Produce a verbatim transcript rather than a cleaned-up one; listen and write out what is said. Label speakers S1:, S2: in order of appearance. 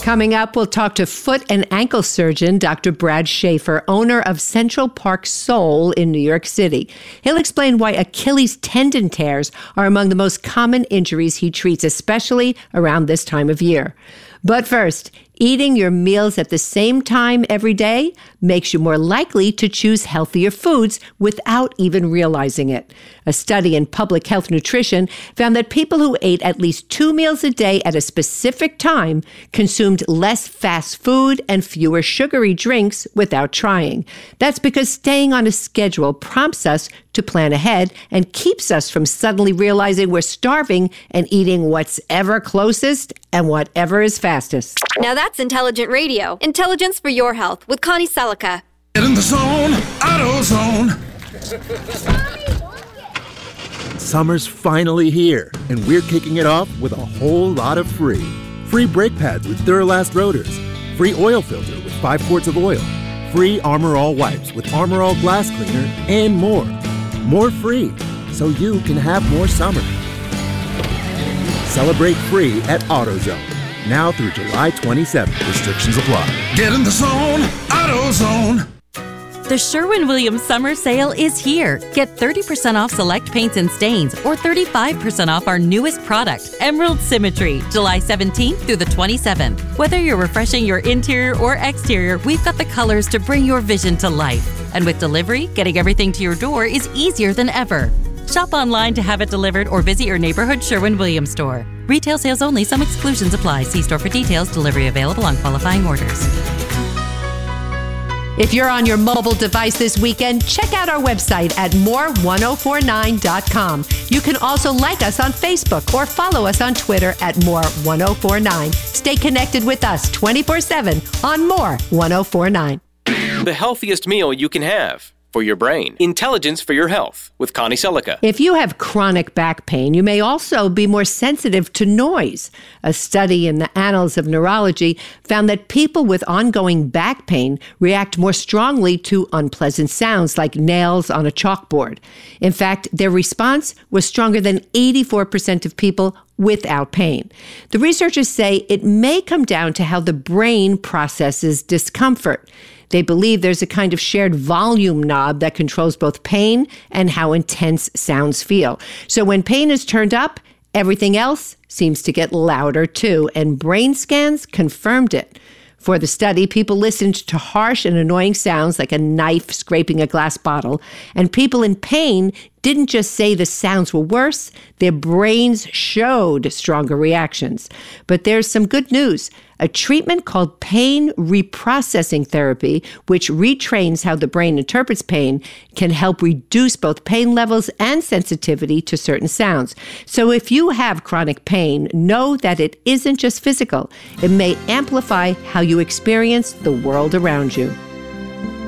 S1: Coming up, we'll talk to foot and ankle surgeon Doctor Brad Schaefer, owner of Central Park Sole in New York City. He'll explain why Achilles tendon tears are among the most common injuries he treats, especially around this time of year. But first, eating your meals at the same time every day makes you more likely to choose healthier foods without even realizing it. A study in Public Health Nutrition found that people who ate at least two meals a day at a specific time consumed less fast food and fewer sugary drinks without trying. That's because staying on a schedule prompts us to plan ahead and keeps us from suddenly realizing we're starving and eating what's ever closest and whatever is fastest.
S2: Now that's intelligent radio. Intelligence for your health with Connie Selica.
S3: Get in the zone, AutoZone.
S4: Summer's finally here, and we're kicking it off with a whole lot of free. Free brake pads with Duralast rotors. Free oil filter with five quarts of oil. Free Armor All wipes with Armor All glass cleaner, and more. More free, so you can have more summer. Celebrate free at AutoZone. Now through July twenty-seventh. Restrictions apply.
S3: Get in the zone, AutoZone.
S5: The Sherwin-Williams Summer Sale is here. Get thirty percent off select paints and stains or thirty-five percent off our newest product, Emerald Symmetry, July seventeenth through the twenty-seventh. Whether you're refreshing your interior or exterior, we've got the colors to bring your vision to life. And with delivery, getting everything to your door is easier than ever. Shop online to have it delivered or visit your neighborhood Sherwin-Williams store. Retail sales only. Some exclusions apply. See store for details. Delivery available on qualifying orders.
S1: If you're on your mobile device this weekend, check out our website at more ten forty-nine dot com. You can also like us on Facebook or follow us on Twitter at more ten forty-nine. Stay connected with us twenty-four seven on More ten forty-nine.
S6: The healthiest meal you can have for your brain. Intelligence for your health with Connie Selica.
S1: If you have chronic back pain, you may also be more sensitive to noise. A study in the Annals of Neurology found that people with ongoing back pain react more strongly to unpleasant sounds like nails on a chalkboard. In fact, their response was stronger than eighty-four percent of people without pain. The researchers say it may come down to how the brain processes discomfort. They believe there's a kind of shared volume knob that controls both pain and how intense sounds feel. So when pain is turned up, everything else seems to get louder too, and brain scans confirmed it. For the study, people listened to harsh and annoying sounds like a knife scraping a glass bottle, and people in pain didn't just say the sounds were worse, their brains showed stronger reactions. But there's some good news. A treatment called pain reprocessing therapy, which retrains how the brain interprets pain, can help reduce both pain levels and sensitivity to certain sounds. So if you have chronic pain, know that it isn't just physical. It may amplify how you experience the world around you.